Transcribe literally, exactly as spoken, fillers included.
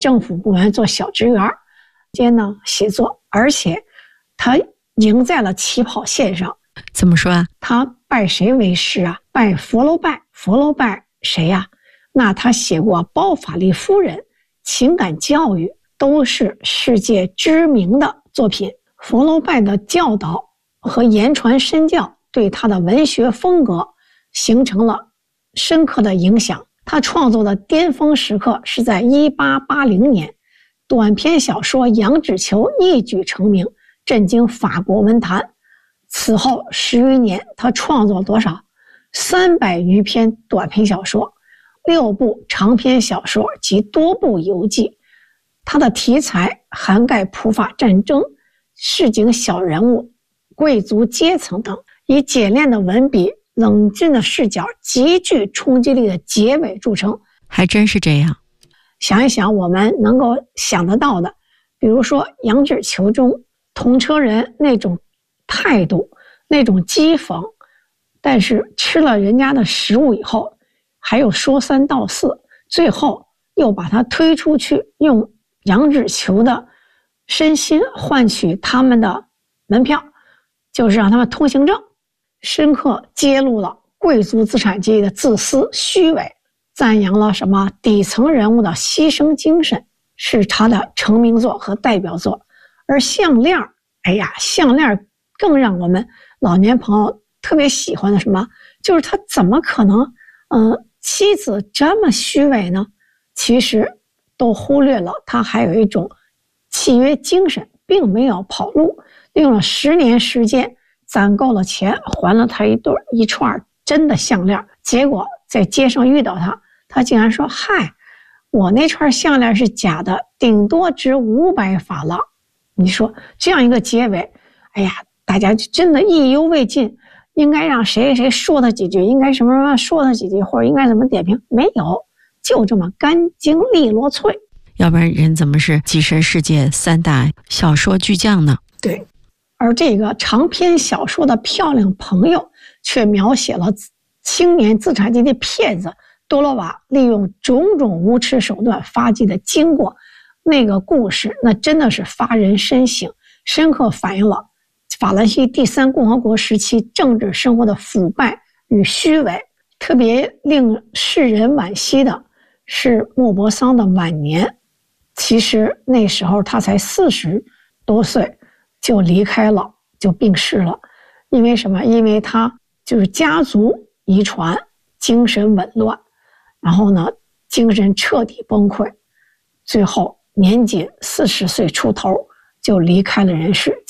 政府部门做小职员，间呢写作，而且他赢在了起跑线上。 怎么说啊？ 他拜谁为师啊？拜佛楼拜。佛楼拜谁呀、啊？那他写过《包法利夫人》《情感教育》，都是世界知名的作品。佛楼拜的教导和言传身教对他的文学风格形成了深刻的影响。他创作的巅峰时刻是在一八八零年，短篇小说《羊脂球》一举成名，震惊法国文坛。此后十余年，他创作多少？三百余篇短篇小说，六部长篇小说及多部游记。他的题材涵盖普法战争、市井小人物、贵族阶层等，以简练的文笔、冷峻的视角、极具冲击力的结尾著称。 还真是这样。 想一想我们能够想得到的，比如说《羊脂球》中同车人那种态度，那种讥讽，但是吃了人家的食物以后还有说三道四，最后又把他推出去，用羊脂球的身心换取他们的门票，就是让他们通行证，深刻揭露了贵族资产阶级的自私虚伪，赞扬了什么底层人物的牺牲精神，是他的成名作和代表作。而项链，哎呀，项链更让我们老年朋友特别喜欢的什么，就是他怎么可能嗯、呃，妻子这么虚伪呢？其实都忽略了他还有一种契约精神，并没有跑路，用了十年时间攒够了钱，还了他一对一串真的项链。结果在街上遇到他，他竟然说：“嗨，我那串项链是假的，顶多值五百法郎。”你说这样一个结尾，哎呀，大家真的意犹未尽，应该让谁谁说他几句，应该什么什么说他几句，或者应该怎么点评，没有，就这么干净利落脆。 要不然人怎么是跻身世界三大小说巨匠呢？ 对，而这个长篇小说的漂亮朋友却描写了青年资产阶级骗子多罗瓦利用种种无耻手段发迹的经过。那个故事那真的是发人深省，深刻反映了法兰西第三共和国时期政治生活的腐败与虚伪。特别令世人惋惜的是莫泊桑的晚年，其实那时候他才四十多岁就离开了，就病逝了。因为什么？因为他就是家族遗传，精神紊乱，然后呢精神彻底崩溃，最后年仅四十岁出头就离开了人世。